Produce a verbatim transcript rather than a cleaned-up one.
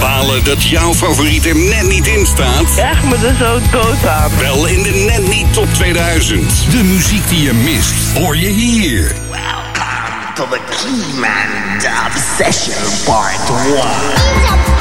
Balen dat jouw favoriet er net niet in staat? Echt me er zo dood aan. Wel in de Net Niet Top tweeduizend. De muziek die je mist, hoor je hier. Welcome to the Keyman Obsession Part one.